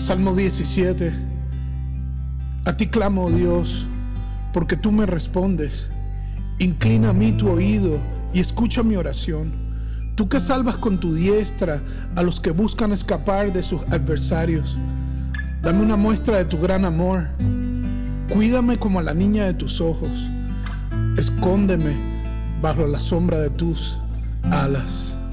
Salmo 17. A ti clamo, oh Dios, porque tú me respondes. Inclina a mí tu oído y escucha mi oración. Tú que salvas con tu diestra a los que buscan escapar de sus adversarios. Dame una muestra de tu gran amor. Cuídame como a la niña de tus ojos. Escóndeme bajo la sombra de tus alas.